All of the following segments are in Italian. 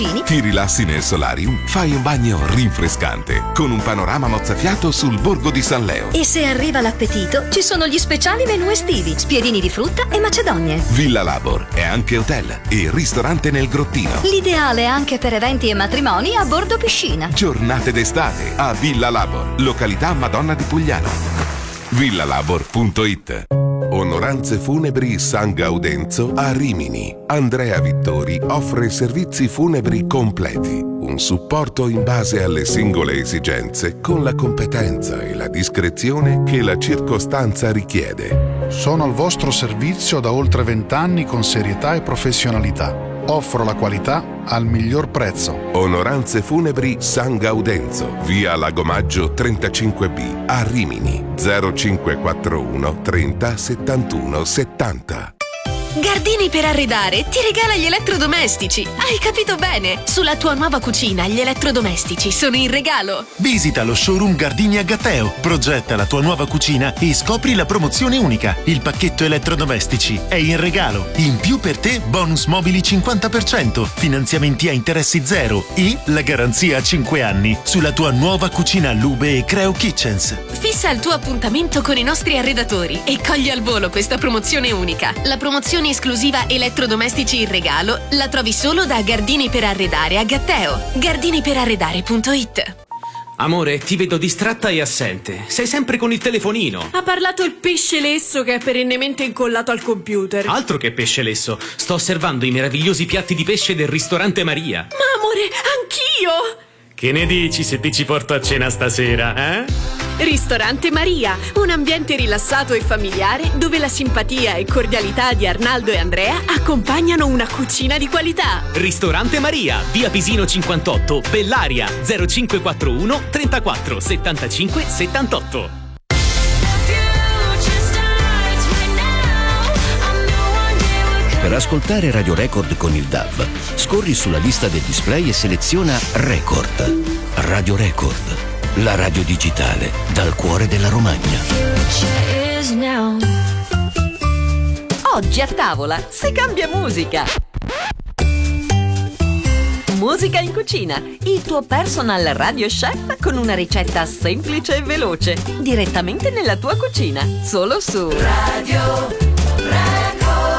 vicini. Ti rilassi nel solarium, fai un bagno rinfrescante con un panorama mozzafiato sul borgo di San Leo. E se arriva l'appetito, ci sono gli speciali menù estivi, spiedini di frutta e macedonie. Villa Labor è anche hotel e ristorante nel grottino. L'ideale anche per eventi e matrimoni a bordo piscina. Giornate d'estate a Villa Labor, località Madonna di Pugliano. villalabor.it. Onoranze Funebri San Gaudenzo a Rimini. Andrea Vittori offre servizi funebri completi, un supporto in base alle singole esigenze con la competenza e la discrezione che la circostanza richiede. Sono al vostro servizio da oltre 20 anni con serietà e professionalità. Offro la qualità al miglior prezzo. Onoranze Funebri San Gaudenzo, via Lagomaggio 35B a Rimini. 0541 30 71 70. Gardini per arredare ti regala gli elettrodomestici. Hai capito bene? Sulla tua nuova cucina gli elettrodomestici sono in regalo. Visita lo showroom Gardini a Gatteo, progetta la tua nuova cucina e scopri la promozione unica. Il pacchetto elettrodomestici è in regalo. In più per te bonus mobili 50%, finanziamenti a interessi zero e la garanzia a 5 anni sulla tua nuova cucina Lube e Creo Kitchens. Fissa il tuo appuntamento con i nostri arredatori e cogli al volo questa promozione unica. La promozione esclusiva elettrodomestici in regalo la trovi solo da Gardini per arredare a Gatteo. gardiniperarredare.it. Amore, ti vedo distratta e assente. Sei sempre con il telefonino. Ha parlato il pesce lesso che è perennemente incollato al computer. Altro che pesce lesso. Sto osservando i meravigliosi piatti di pesce del ristorante Maria. Ma amore, anch'io! Che ne dici se ti ci porto a cena stasera, eh? Ristorante Maria, un ambiente rilassato e familiare dove la simpatia e cordialità di Arnaldo e Andrea accompagnano una cucina di qualità. Ristorante Maria, via Pisino 58, Bellaria, 0541 34 75 78. Per ascoltare Radio Record con il DAB, scorri sulla lista del display e seleziona Record. Radio Record, la radio digitale dal cuore della Romagna. Oggi a tavola si cambia musica. Musica in cucina, il tuo personal radio chef con una ricetta semplice e veloce, direttamente nella tua cucina, solo su Radio Record.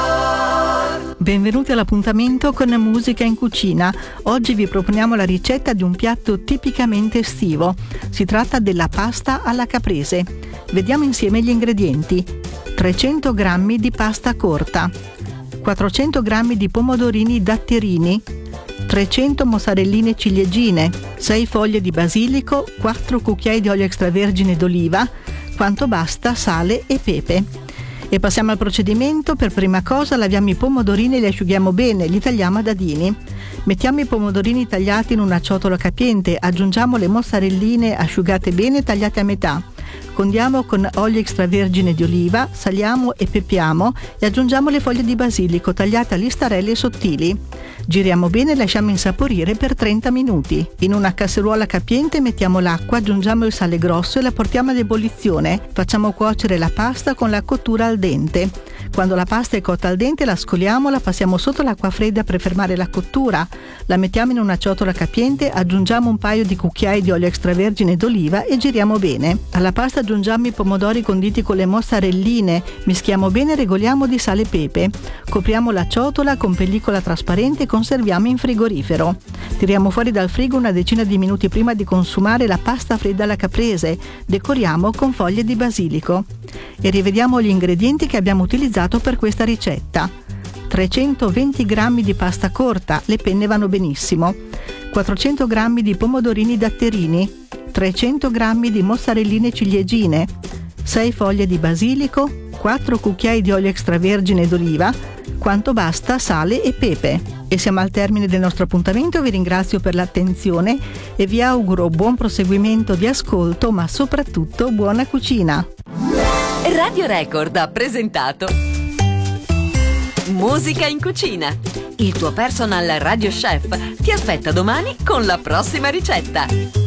Benvenuti all'appuntamento con Musica in cucina. Oggi vi proponiamo la ricetta di un piatto tipicamente estivo. Si tratta della pasta alla caprese. Vediamo insieme gli ingredienti. 300 g di pasta corta, 400 g di pomodorini datterini, 300 mozzarelline ciliegine, 6 foglie di basilico, 4 cucchiai di olio extravergine d'oliva, quanto basta sale e pepe. E passiamo al procedimento. Per prima cosa laviamo i pomodorini e li asciughiamo bene, li tagliamo a dadini. Mettiamo i pomodorini tagliati in una ciotola capiente, aggiungiamo le mozzarelline asciugate bene e tagliate a metà. Condiamo con olio extravergine di oliva, saliamo e pepiamo e aggiungiamo le foglie di basilico tagliate a listarelle sottili. Giriamo bene e lasciamo insaporire per 30 minuti. In una casseruola capiente mettiamo l'acqua, aggiungiamo il sale grosso e la portiamo ad ebollizione. Facciamo cuocere la pasta con la cottura al dente. Quando la pasta è cotta al dente la scoliamo, la passiamo sotto l'acqua fredda per fermare la cottura. La mettiamo in una ciotola capiente, aggiungiamo un paio di cucchiai di olio extravergine d'oliva e giriamo bene. Alla pasta aggiungiamo i pomodori conditi con le mozzarelline, mischiamo bene e regoliamo di sale e pepe. Copriamo la ciotola con pellicola trasparente e conserviamo in frigorifero. Tiriamo fuori dal frigo una decina di minuti prima di consumare la pasta fredda alla caprese. Decoriamo con foglie di basilico. E rivediamo gli ingredienti che abbiamo utilizzato per questa ricetta. 320 g di pasta corta, le penne vanno benissimo, 400 g di pomodorini datterini, 300 g di mozzarelline ciliegine, 6 foglie di basilico, 4 cucchiai di olio extravergine d'oliva, quanto basta sale e pepe. E siamo al termine del nostro appuntamento. Vi ringrazio per l'attenzione e vi auguro buon proseguimento di ascolto, ma soprattutto buona cucina. Radio Record ha presentato Musica in cucina. Il tuo personal radio chef ti aspetta domani con la prossima ricetta.